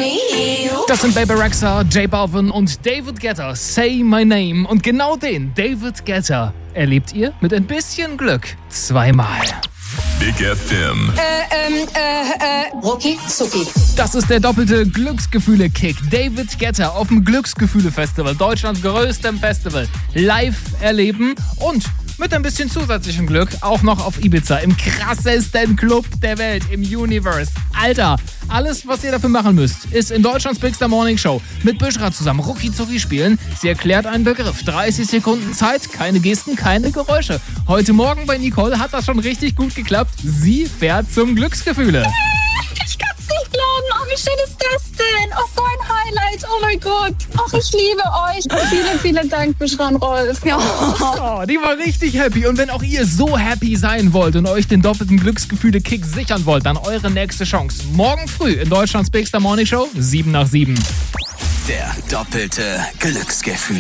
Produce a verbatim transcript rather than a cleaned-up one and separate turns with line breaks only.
Das sind Baby Rexha, J Balvin und David Guetta, Say My Name. Und genau den, David Guetta, erlebt ihr mit ein bisschen Glück zweimal.
Big F M.
Äh, ähm, äh, äh, Rucki Zucki.
Das ist der doppelte Glücksgefühle-Kick. David Guetta auf dem Glücksgefühle-Festival, Deutschlands größtem Festival, live erleben und mit ein bisschen zusätzlichem Glück auch noch auf Ibiza, im krassesten Club der Welt, im Universe. Alter, alles, was ihr dafür machen müsst, ist in Deutschlands Big Star Morning Show mit Büschra zusammen Rucki Zucki spielen. Sie erklärt einen Begriff. dreißig Sekunden Zeit, keine Gesten, keine Geräusche. Heute Morgen bei Nicole hat das schon richtig gut geklappt. Sie fährt zum Glücksgefühle.
Ich kann's nicht glauben. Oh, wie schön ist das denn? Oh, so ein Highlight. Oh mein Gott. Oh, ich liebe euch. Vielen, vielen Dank, Büschran Rolf. Ja.
Oh, die war richtig happy. Und wenn auch ihr so happy sein wollt und euch den doppelten Glücksgefühle-Kick sichern wollt, dann eure nächste Chance. Morgen früh in Deutschlands Big Star Morning Show, sieben nach sieben.
Der doppelte Glücksgefühle.